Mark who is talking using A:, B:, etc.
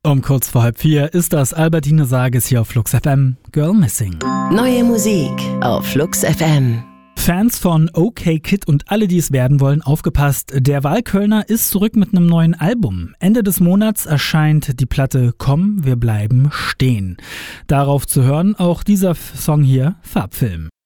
A: Um kurz vor 3:30 ist das Albertine Sages hier auf Flux FM. Girl Missing.
B: Neue Musik auf Flux FM.
A: Fans von OK Kid und alle, die es werden wollen, aufgepasst. Der Wahlkölner ist zurück mit einem neuen Album. Ende des Monats erscheint die Platte Komm, wir bleiben stehen. Darauf zu hören auch dieser Song hier, Farbfilm.